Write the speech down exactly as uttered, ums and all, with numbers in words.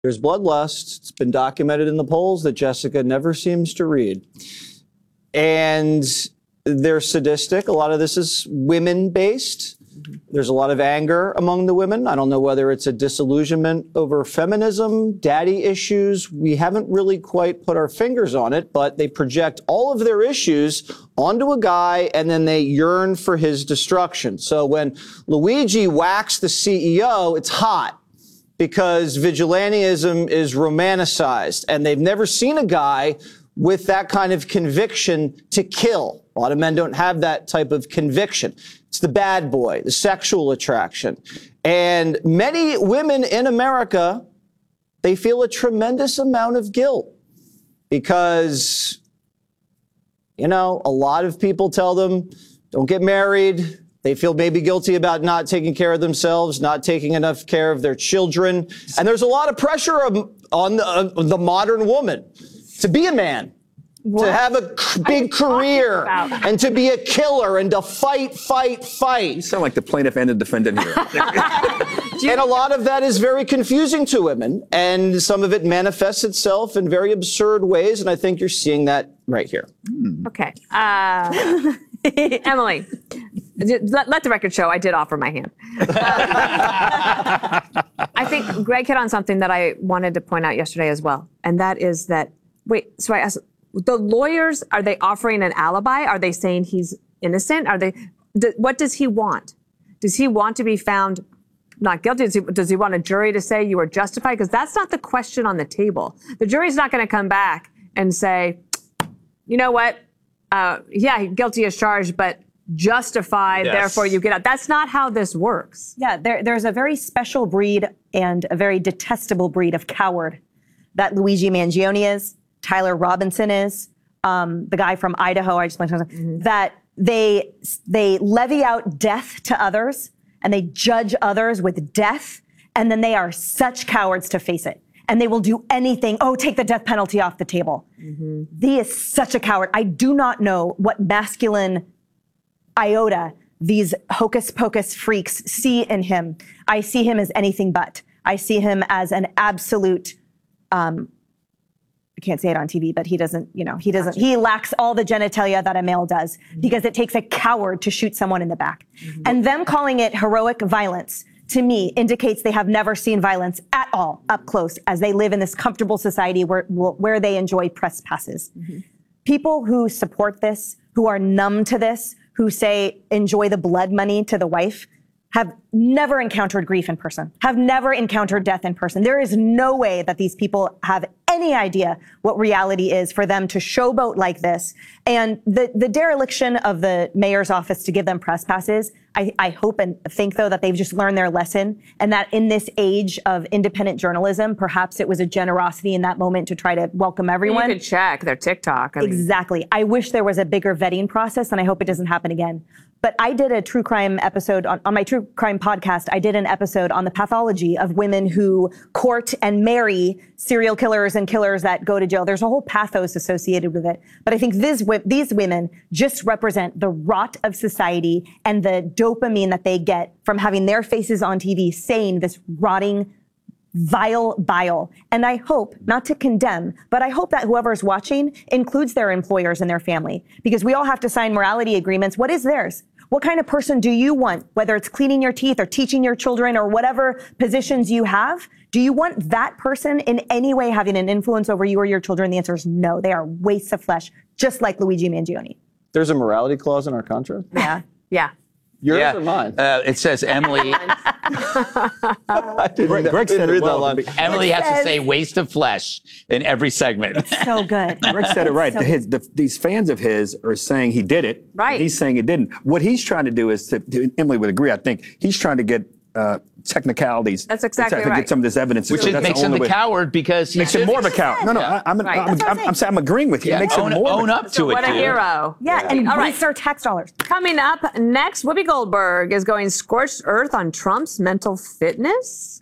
There's bloodlust. It's been documented in the polls that Jessica never seems to read. And they're sadistic. A lot of this is women-based. There's a lot of anger among the women. I don't know whether it's a disillusionment over feminism, daddy issues. We haven't really quite put our fingers on it, but they project all of their issues onto a guy and then they yearn for his destruction. So when Luigi whacks the C E O, it's hot because vigilantism is romanticized and they've never seen a guy with that kind of conviction to kill. A lot of men don't have that type of conviction. It's the bad boy, the sexual attraction. And many women in America, they feel a tremendous amount of guilt because, you know, a lot of people tell them, don't get married. They feel maybe guilty about not taking care of themselves, not taking enough care of their children. And there's a lot of pressure on the, on the modern woman to be a man. What? To have a big career and to be a killer and to fight, fight, fight. You sound like the plaintiff and the defendant here. And a lot of that is very confusing to women, and some of it manifests itself in very absurd ways, and I think you're seeing that right here. Hmm. Okay. Uh, Emily, let, let the record show I did offer my hand. Uh, I think Greg hit on something that I wanted to point out yesterday as well, and that is that, wait, so I asked, the lawyers, are they offering an alibi? Are they saying he's innocent? Are they? Th- what does he want? Does he want to be found not guilty? Does he, does he want a jury to say you were justified? Because that's not the question on the table. The jury's not going to come back and say, you know what? Uh, yeah, guilty as charged, but justified, yes. Therefore you get out. That's not how this works. Yeah, there, there's a very special breed and a very detestable breed of coward that Luigi Mangione is. Tyler Robinson is, um, the guy from Idaho, I just want to mm-hmm. that they they levy out death to others and they judge others with death, and then they are such cowards to face it. And they will do anything, oh, take the death penalty off the table. Mm-hmm. He is such a coward. I do not know what masculine iota these hocus pocus freaks see in him. I see him as anything but. I see him as an absolute, um, I can't say it on T V, but he doesn't, you know, he doesn't, he lacks all the genitalia that a male does because it takes a coward to shoot someone in the back. Mm-hmm. And them calling it heroic violence, to me, indicates they have never seen violence at all up close as they live in this comfortable society where, where they enjoy press passes. Mm-hmm. People who support this, who are numb to this, who say enjoy the blood money to the wife, have never encountered grief in person, have never encountered death in person. There is no way that these people have any idea what reality is for them to showboat like this. And the, the dereliction of the mayor's office to give them press passes, I, I hope and think, though, that they've just learned their lesson and that in this age of independent journalism, perhaps it was a generosity in that moment to try to welcome everyone. You could check their TikTok. I mean. Exactly. I wish there was a bigger vetting process, and I hope it doesn't happen again. But I did a true crime episode on, on my true crime podcast. I did an episode on the pathology of women who court and marry serial killers and killers that go to jail. There's a whole pathos associated with it. But I think this, these women just represent the rot of society and the dopamine that they get from having their faces on T V saying this rotting, vile bile. And I hope, not to condemn, but I hope that whoever's watching includes their employers and their family, because we all have to sign morality agreements. What is theirs? What kind of person do you want, whether it's cleaning your teeth or teaching your children or whatever positions you have? Do you want that person in any way having an influence over you or your children? The answer is no. They are wastes of flesh, just like Luigi Mangione. There's a morality clause in our contract? Yeah. Yeah. Yours yeah. or mine? Uh, it says Emily. I didn't, Greg, Greg didn't read that line. Emily has says, to say waste of flesh in every segment. It's so good. Greg said it right. So his, the, these fans of his are saying he did it. Right. He's saying he didn't. What he's trying to do is, to, to, Emily would agree, I think, he's trying to get uh, technicalities. That's exactly to, to right. get some of this evidence. Which so is, makes the him the way. coward because he makes him more of a coward. No, no, yeah. I, I'm, right. I'm, I'm, I'm, I'm saying I'm agreeing with you. Yeah. It makes own, him more own of up to so it. What a dude. hero. Yeah, and all right. waste our tax dollars. Coming up next, Whoopi Goldberg is going scorched earth on Trump's mental fitness.